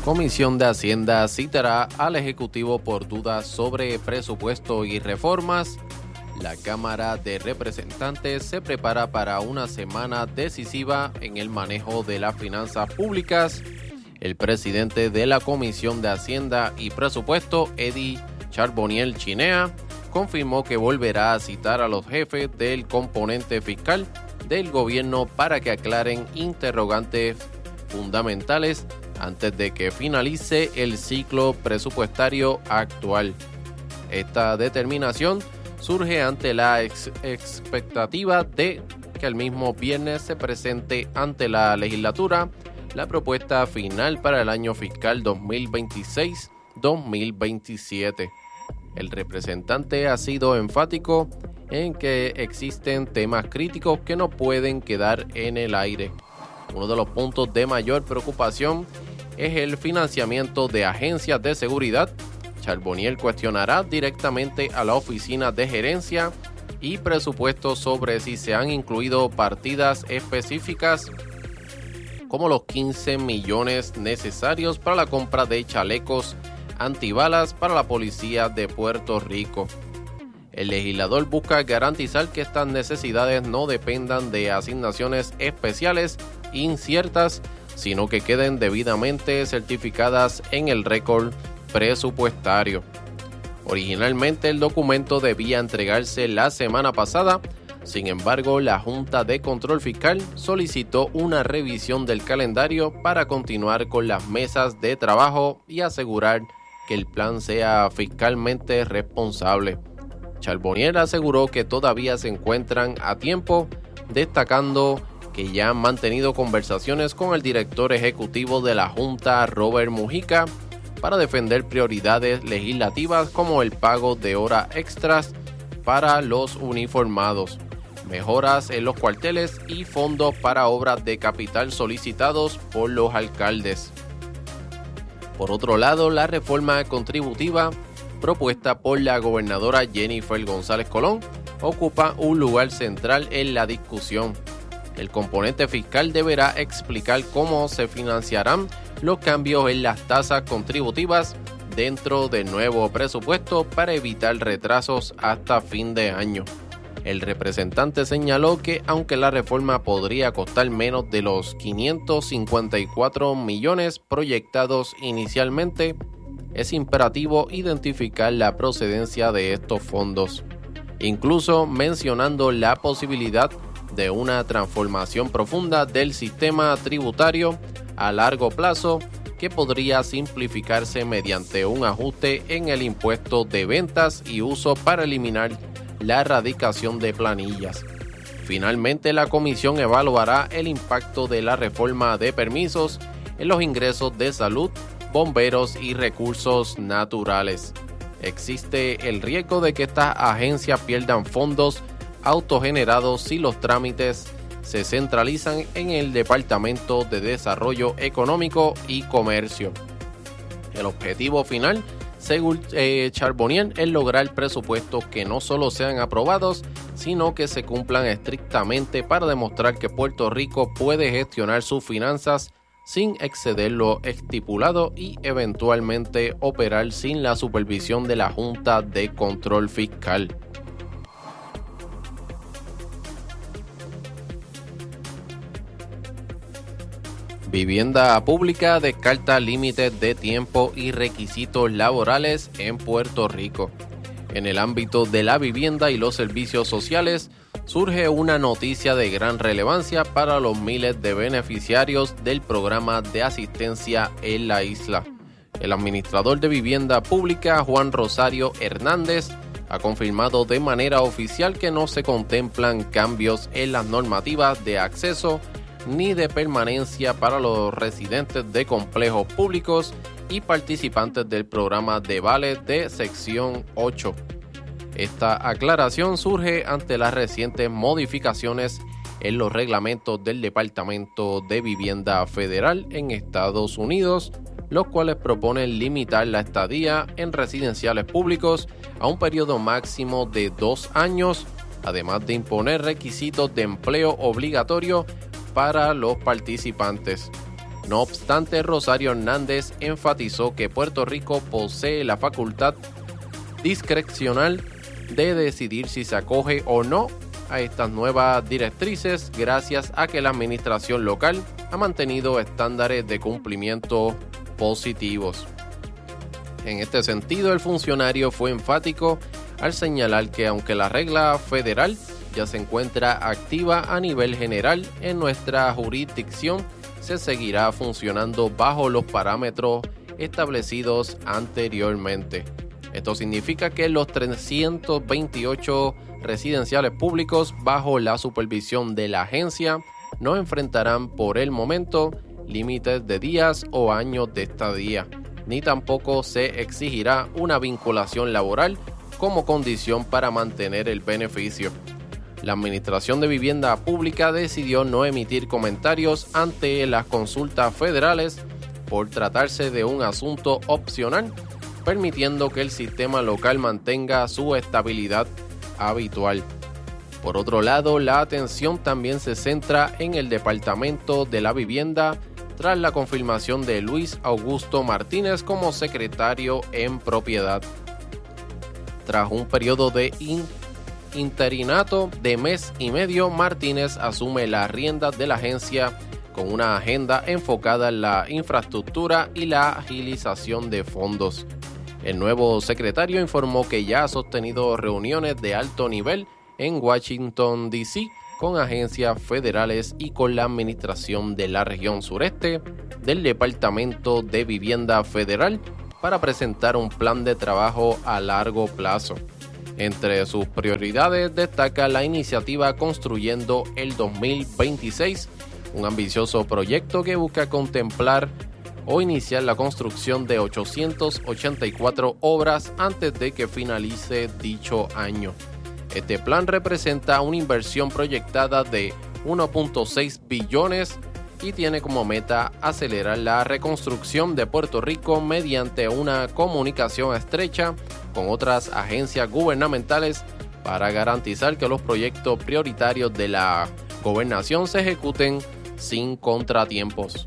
Comisión de Hacienda citará al Ejecutivo por dudas sobre presupuesto y reformas. La Cámara de Representantes se prepara para una semana decisiva en el manejo de las finanzas públicas. El presidente de la Comisión de Hacienda y Presupuesto, Eddie Charbonnier Chinea, confirmó que volverá a citar a los jefes del componente fiscal del gobierno para que aclaren interrogantes fundamentales antes de que finalice el ciclo presupuestario actual. Esta determinación surge ante la expectativa de que el mismo viernes se presente ante la legislatura la propuesta final para el año fiscal 2026-2027. El representante ha sido enfático en que existen temas críticos que no pueden quedar en el aire. Uno de los puntos de mayor preocupación es el financiamiento de agencias de seguridad. Charbonnier cuestionará directamente a la Oficina de Gerencia y Presupuesto sobre si se han incluido partidas específicas como los 15 millones necesarios para la compra de chalecos antibalas para la policía de Puerto Rico. El legislador busca garantizar que estas necesidades no dependan de asignaciones especiales inciertas, sino que queden debidamente certificadas en el récord presupuestario. Originalmente el documento debía entregarse la semana pasada, sin embargo la Junta de Control Fiscal solicitó una revisión del calendario para continuar con las mesas de trabajo y asegurar que el plan sea fiscalmente responsable. Charbonnier aseguró que todavía se encuentran a tiempo, destacando que ya han mantenido conversaciones con el director ejecutivo de la Junta, Robert Mujica, para defender prioridades legislativas como el pago de horas extras para los uniformados, mejoras en los cuarteles y fondos para obras de capital solicitados por los alcaldes. Por otro lado, la reforma contributiva propuesta por la gobernadora Jennifer González Colón ocupa un lugar central en la discusión. El componente fiscal deberá explicar cómo se financiarán los cambios en las tasas contributivas dentro del nuevo presupuesto para evitar retrasos hasta fin de año. El representante señaló que aunque la reforma podría costar menos de los 554 millones proyectados inicialmente, es imperativo identificar la procedencia de estos fondos, incluso mencionando la posibilidad de una transformación profunda del sistema tributario a largo plazo que podría simplificarse mediante un ajuste en el impuesto de ventas y uso para eliminar la erradicación de planillas. Finalmente, la comisión evaluará el impacto de la reforma de permisos en los ingresos de salud, bomberos y recursos naturales. Existe el riesgo de que estas agencias pierdan fondos autogenerados si los trámites se centralizan en el Departamento de Desarrollo Económico y Comercio. El objetivo final, según Charbonnier, es lograr presupuestos que no solo sean aprobados, sino que se cumplan estrictamente para demostrar que Puerto Rico puede gestionar sus finanzas sin exceder lo estipulado y eventualmente operar sin la supervisión de la Junta de Control Fiscal. Vivienda Pública descarta límites de tiempo y requisitos laborales en Puerto Rico. En el ámbito de la vivienda y los servicios sociales, surge una noticia de gran relevancia para los miles de beneficiarios del programa de asistencia en la isla. El administrador de Vivienda Pública, Juan Rosario Hernández, ha confirmado de manera oficial que no se contemplan cambios en las normativas de acceso ni de permanencia para los residentes de complejos públicos y participantes del programa de vales de sección 8. Esta aclaración surge ante las recientes modificaciones en los reglamentos del Departamento de Vivienda Federal en Estados Unidos, los cuales proponen limitar la estadía en residenciales públicos a un periodo máximo de 2 años, además de imponer requisitos de empleo obligatorio para los participantes. No obstante, Rosario Hernández enfatizó que Puerto Rico posee la facultad discrecional de decidir si se acoge o no a estas nuevas directrices gracias a que la administración local ha mantenido estándares de cumplimiento positivos. En este sentido, el funcionario fue enfático al señalar que aunque la regla federal ya se encuentra activa a nivel general en nuestra jurisdicción, se seguirá funcionando bajo los parámetros establecidos anteriormente. Esto significa que los 328 residenciales públicos bajo la supervisión de la agencia no enfrentarán por el momento límites de días o años de estadía, ni tampoco se exigirá una vinculación laboral como condición para mantener el beneficio. La Administración de Vivienda Pública decidió no emitir comentarios ante las consultas federales por tratarse de un asunto opcional, permitiendo que el sistema local mantenga su estabilidad habitual. Por otro lado, la atención también se centra en el Departamento de la Vivienda tras la confirmación de Luis Augusto Martínez como secretario en propiedad. Tras un periodo de interinato de mes y medio, Martínez asume las riendas de la agencia con una agenda enfocada en la infraestructura y la agilización de fondos. El nuevo secretario informó que ya ha sostenido reuniones de alto nivel en Washington, D.C., con agencias federales y con la administración de la región sureste del Departamento de Vivienda Federal para presentar un plan de trabajo a largo plazo. Entre sus prioridades destaca la iniciativa Construyendo el 2026, un ambicioso proyecto que busca contemplar o iniciar la construcción de 884 obras antes de que finalice dicho año. Este plan representa una inversión proyectada de 1.6 billones y tiene como meta acelerar la reconstrucción de Puerto Rico mediante una comunicación estrecha con otras agencias gubernamentales para garantizar que los proyectos prioritarios de la gobernación se ejecuten sin contratiempos.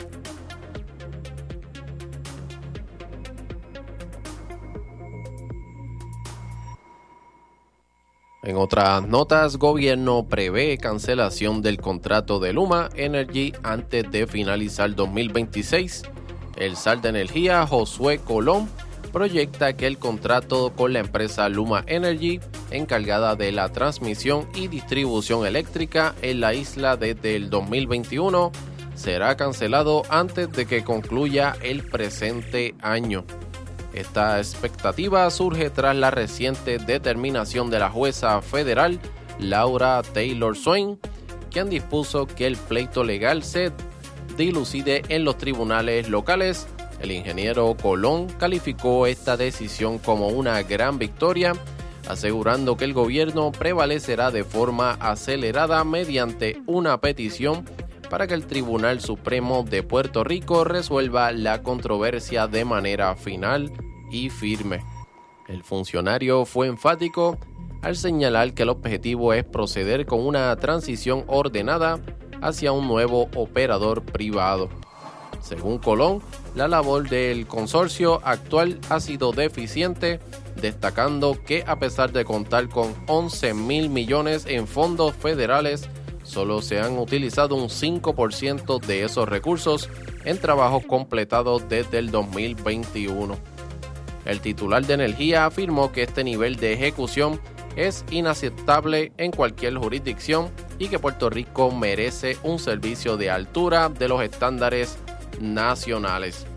En otras notas, gobierno prevé cancelación del contrato de Luma Energy antes de finalizar 2026. El SAR de Energía, Josué Colón, proyecta que el contrato con la empresa Luma Energy, encargada de la transmisión y distribución eléctrica en la isla desde el 2021, será cancelado antes de que concluya el presente año. Esta expectativa surge tras la reciente determinación de la jueza federal Laura Taylor Swain, quien dispuso que el pleito legal se dilucide en los tribunales locales. El ingeniero Colón calificó esta decisión como una gran victoria, asegurando que el gobierno prevalecerá de forma acelerada mediante una petición para que el Tribunal Supremo de Puerto Rico resuelva la controversia de manera final y firme. El funcionario fue enfático al señalar que el objetivo es proceder con una transición ordenada hacia un nuevo operador privado. Según Colón, la labor del consorcio actual ha sido deficiente, destacando que a pesar de contar con 11,000 millones en fondos federales, solo se han utilizado un 5% de esos recursos en trabajos completados desde el 2021. El titular de Energía afirmó que este nivel de ejecución es inaceptable en cualquier jurisdicción y que Puerto Rico merece un servicio de altura de los estándares nacionales.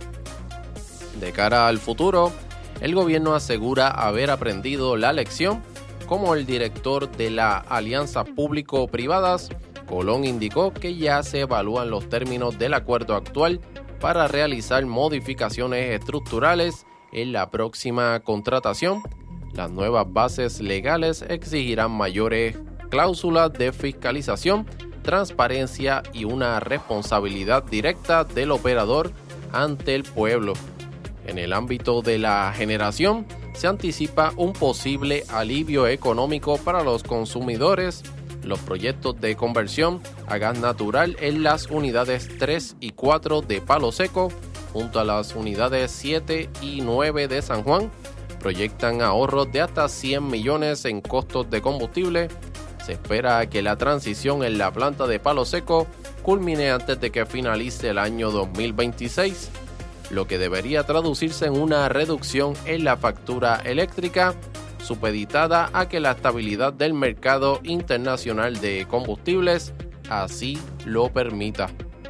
De cara al futuro, el gobierno asegura haber aprendido la lección. Como el director de la Alianza Público-Privadas, Colón indicó que ya se evalúan los términos del acuerdo actual para realizar modificaciones estructurales en la próxima contratación. Las nuevas bases legales exigirán mayores cláusulas de fiscalización, transparencia y una responsabilidad directa del operador ante el pueblo. En el ámbito de la generación, se anticipa un posible alivio económico para los consumidores los proyectos de conversión a gas natural en las unidades 3 y 4 de Palo Seco, junto a las unidades 7 y 9 de San Juan, proyectan ahorros de hasta 100 millones en costos de combustible. Se espera que la transición en la planta de Palo Seco culmine antes de que finalice el año 2026, lo que debería traducirse en una reducción en la factura eléctrica, supeditada a que la estabilidad del mercado internacional de combustibles así lo permita.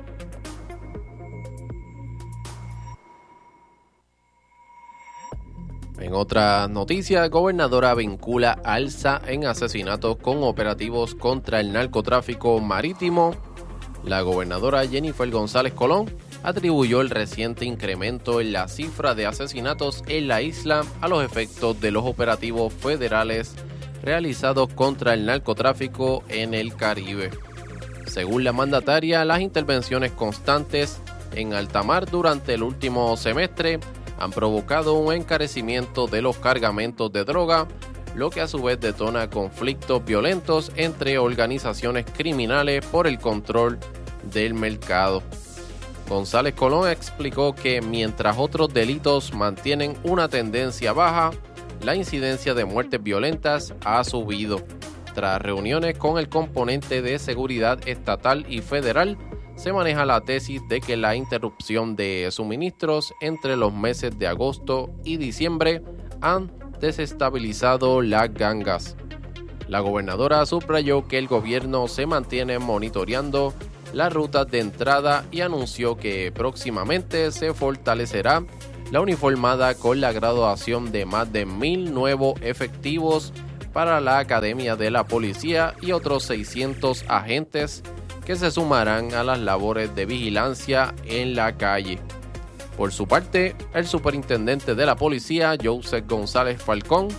En otras noticias, gobernadora vincula alza en asesinatos con operativos contra el narcotráfico marítimo. La gobernadora Jennifer González Colón atribuyó el reciente incremento en la cifra de asesinatos en la isla a los efectos de los operativos federales realizados contra el narcotráfico en el Caribe. Según la mandataria, las intervenciones constantes en alta mar durante el último semestre han provocado un encarecimiento de los cargamentos de droga, lo que a su vez detona conflictos violentos entre organizaciones criminales por el control del mercado. González Colón explicó que mientras otros delitos mantienen una tendencia baja, la incidencia de muertes violentas ha subido. Tras reuniones con el componente de seguridad estatal y federal, se maneja la tesis de que la interrupción de suministros entre los meses de agosto y diciembre han desestabilizado las gangas. La gobernadora subrayó que el gobierno se mantiene monitoreando las rutas de entrada y anunció que próximamente se fortalecerá la uniformada con la graduación de más de 1,000 nuevos efectivos para la Academia de la Policía y otros 600 agentes que se sumarán a las labores de vigilancia en la calle. Por su parte, el superintendente de la policía, Joseph González Falcón,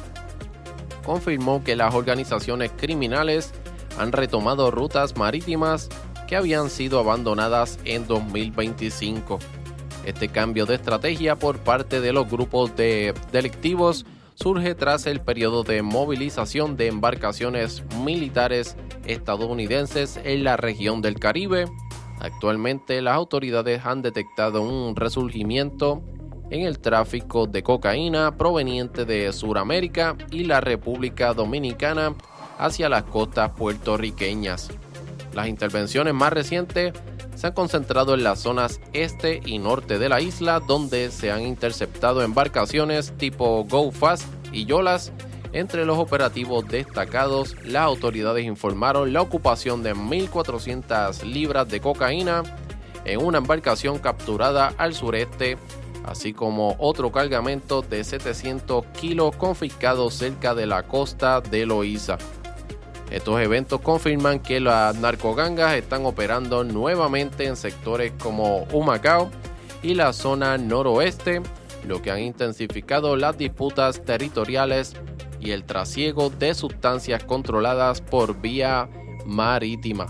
confirmó que las organizaciones criminales han retomado rutas marítimas que habían sido abandonadas en 2025. Este cambio de estrategia por parte de los grupos de delictivos surge tras el periodo de movilización de embarcaciones militares estadounidenses en la región del Caribe. Actualmente, las autoridades han detectado un resurgimiento en el tráfico de cocaína proveniente de Sudamérica y la República Dominicana hacia las costas puertorriqueñas. Las intervenciones más recientes se han concentrado en las zonas este y norte de la isla, donde se han interceptado embarcaciones tipo Go Fast y Yolas. Entre los operativos destacados, las autoridades informaron la ocupación de 1,400 libras de cocaína en una embarcación capturada al sureste, así como otro cargamento de 700 kilos confiscados cerca de la costa de Loíza. Estos eventos confirman que las narcogangas están operando nuevamente en sectores como Humacao y la zona noroeste, lo que han intensificado las disputas territoriales y el trasiego de sustancias controladas por vía marítima.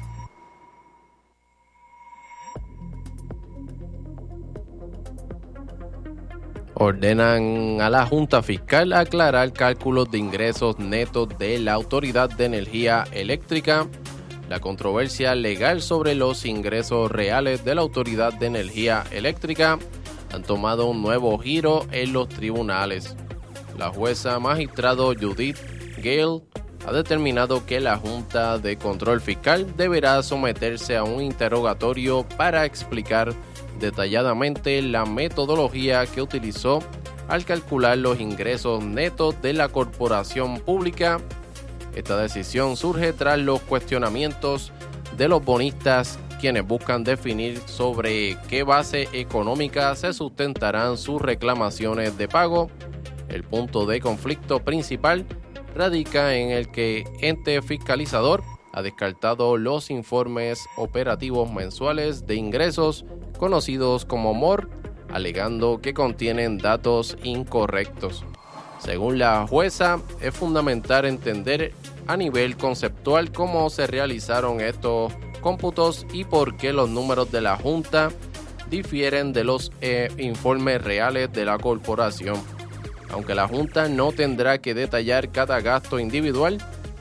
Ordenan a la Junta Fiscal aclarar cálculos de ingresos netos de la Autoridad de Energía Eléctrica. La controversia legal sobre los ingresos reales de la Autoridad de Energía Eléctrica han tomado un nuevo giro en los tribunales. La jueza magistrado Judith Gale ha determinado que la Junta de Control Fiscal deberá someterse a un interrogatorio para explicar detalladamente la metodología que utilizó al calcular los ingresos netos de la corporación pública. Esta decisión surge tras los cuestionamientos de los bonistas, quienes buscan definir sobre qué base económica se sustentarán sus reclamaciones de pago. El punto de conflicto principal radica en el que ente fiscalizador ha descartado los informes operativos mensuales de ingresos conocidos como MOR, alegando que contienen datos incorrectos. Según la jueza, es fundamental entender a nivel conceptual cómo se realizaron estos cómputos y por qué los números de la Junta difieren de los informes reales de la corporación. Aunque la Junta no tendrá que detallar cada gasto individual,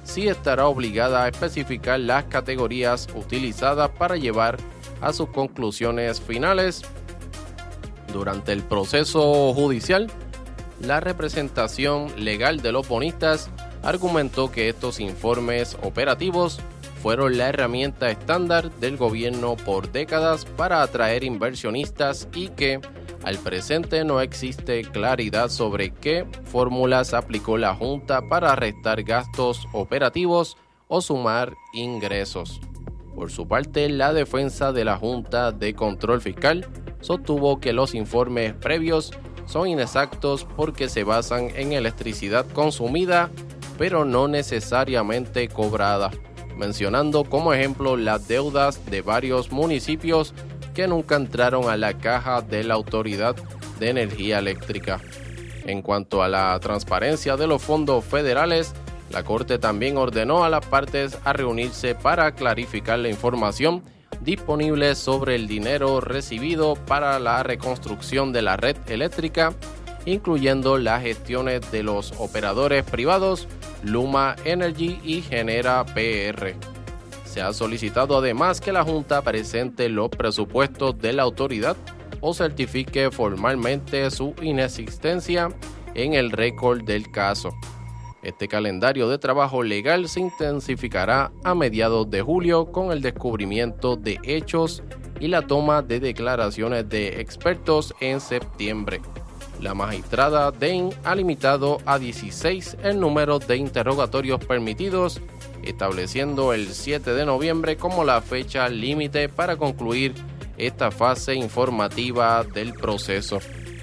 sí estará obligada a especificar las categorías utilizadas para llevar a sus conclusiones finales. Durante el proceso judicial, la representación legal de los bonistas argumentó que estos informes operativos fueron la herramienta estándar del gobierno por décadas para atraer inversionistas y que al presente no existe claridad sobre qué fórmulas aplicó la Junta para restar gastos operativos o sumar ingresos. Por su parte, la defensa de la Junta de Control Fiscal sostuvo que los informes previos son inexactos porque se basan en electricidad consumida, pero no necesariamente cobrada, mencionando como ejemplo las deudas de varios municipios que nunca entraron a la caja de la Autoridad de Energía Eléctrica. En cuanto a la transparencia de los fondos federales, la Corte también ordenó a las partes a reunirse para clarificar la información disponible sobre el dinero recibido para la reconstrucción de la red eléctrica, incluyendo las gestiones de los operadores privados Luma Energy y Genera PR. Se ha solicitado además que la Junta presente los presupuestos de la autoridad o certifique formalmente su inexistencia en el récord del caso. Este calendario de trabajo legal se intensificará a mediados de julio con el descubrimiento de hechos y la toma de declaraciones de expertos en septiembre. La magistrada Dane ha limitado a 16 el número de interrogatorios permitidos, estableciendo el 7 de noviembre como la fecha límite para concluir esta fase informativa del proceso.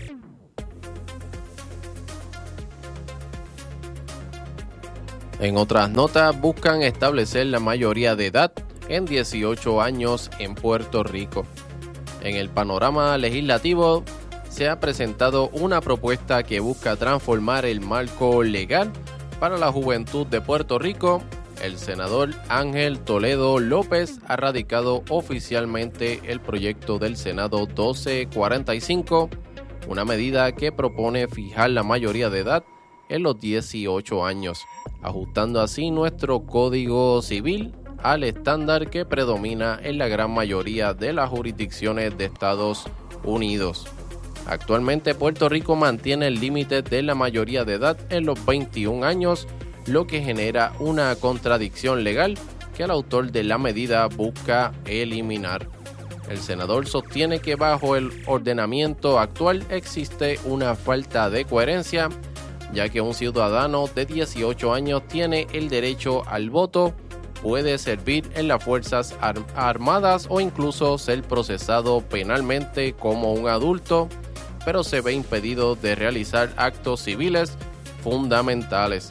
En otras notas, buscan establecer la mayoría de edad en 18 años en Puerto Rico. En el panorama legislativo se ha presentado una propuesta que busca transformar el marco legal para la juventud de Puerto Rico. El senador Ángel Toledo López ha radicado oficialmente el proyecto del Senado 1245, una medida que propone fijar la mayoría de edad en los 18 años, ajustando así nuestro Código Civil al estándar que predomina en la gran mayoría de las jurisdicciones de Estados Unidos. Actualmente Puerto Rico mantiene el límite de la mayoría de edad en los 21 años, lo que genera una contradicción legal que el autor de la medida busca eliminar. El senador sostiene que bajo el ordenamiento actual existe una falta de coherencia, ya que un ciudadano de 18 años tiene el derecho al voto, puede servir en las Fuerzas Armadas o incluso ser procesado penalmente como un adulto, pero se ve impedido de realizar actos civiles fundamentales.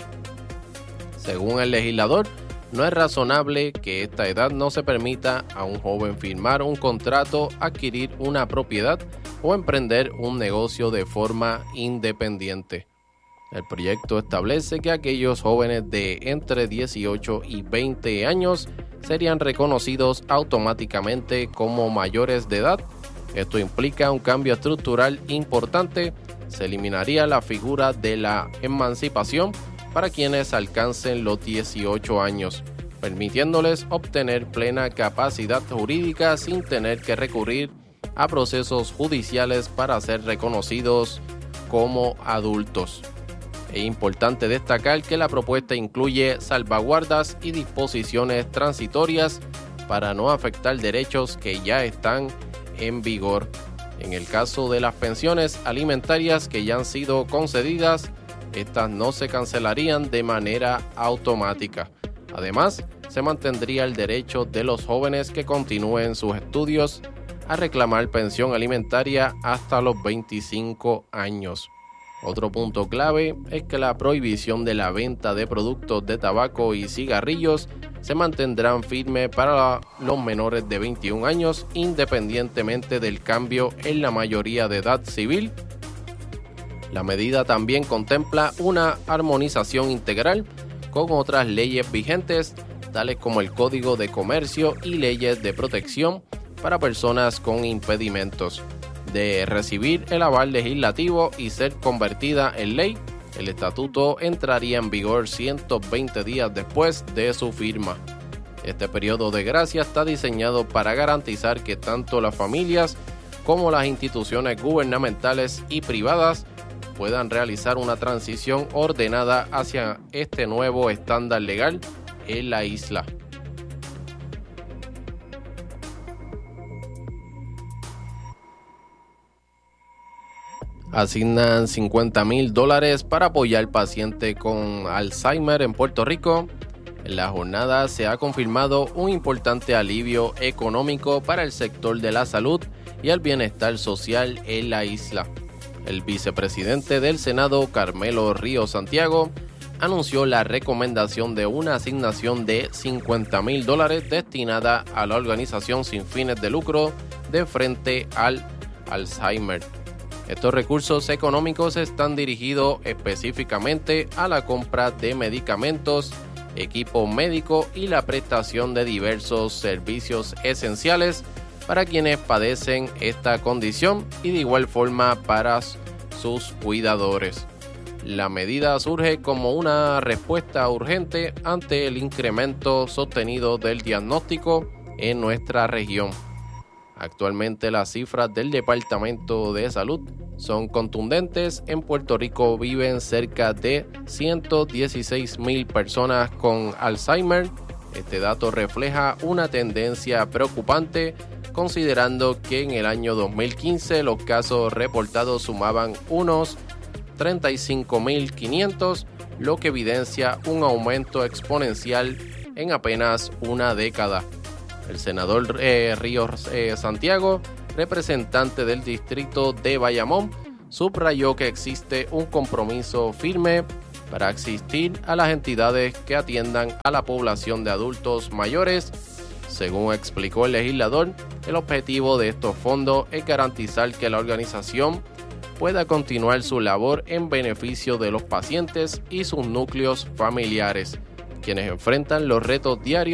Según el legislador, no es razonable que esta edad no se permita a un joven firmar un contrato, adquirir una propiedad o emprender un negocio de forma independiente. El proyecto establece que aquellos jóvenes de entre 18 y 20 años serían reconocidos automáticamente como mayores de edad. Esto implica un cambio estructural importante. Se eliminaría la figura de la emancipación para quienes alcancen los 18 años, permitiéndoles obtener plena capacidad jurídica sin tener que recurrir a procesos judiciales para ser reconocidos como adultos. Es importante destacar que la propuesta incluye salvaguardas y disposiciones transitorias para no afectar derechos que ya están en vigor. En el caso de las pensiones alimentarias que ya han sido concedidas, estas no se cancelarían de manera automática. Además, se mantendría el derecho de los jóvenes que continúen sus estudios a reclamar pensión alimentaria hasta los 25 años. Otro punto clave es que la prohibición de la venta de productos de tabaco y cigarrillos se mantendrán firmes para los menores de 21 años independientemente del cambio en la mayoría de edad civil. La medida también contempla una armonización integral con otras leyes vigentes, tales como el Código de Comercio y leyes de protección para personas con impedimentos. De recibir el aval legislativo y ser convertida en ley, El estatuto entraría en vigor 120 días después de su firma. Este periodo de gracia está diseñado para garantizar que tanto las familias como las instituciones gubernamentales y privadas puedan realizar una transición ordenada hacia este nuevo estándar legal en la isla. Asignan $50,000 para apoyar pacientes con Alzheimer en Puerto Rico. En la jornada se ha confirmado un importante alivio económico para el sector de la salud y el bienestar social en la isla. El vicepresidente del Senado, Carmelo Ríos Santiago, anunció la recomendación de una asignación de $50,000 destinada a la organización sin fines de lucro de frente al Alzheimer. Estos recursos económicos están dirigidos específicamente a la compra de medicamentos, equipo médico y la prestación de diversos servicios esenciales para quienes padecen esta condición y de igual forma para sus cuidadores. La medida surge como una respuesta urgente ante el incremento sostenido del diagnóstico en nuestra región. Actualmente las cifras del Departamento de Salud son contundentes. En Puerto Rico viven cerca de 116,000 personas con Alzheimer. Este dato refleja una tendencia preocupante, considerando que en el año 2015 los casos reportados sumaban unos 35,500, lo que evidencia un aumento exponencial en apenas una década. El senador Ríos Santiago, representante del distrito de Bayamón, subrayó que existe un compromiso firme para asistir a las entidades que atiendan a la población de adultos mayores. Según explicó el legislador, el objetivo de estos fondos es garantizar que la organización pueda continuar su labor en beneficio de los pacientes y sus núcleos familiares, quienes enfrentan los retos diarios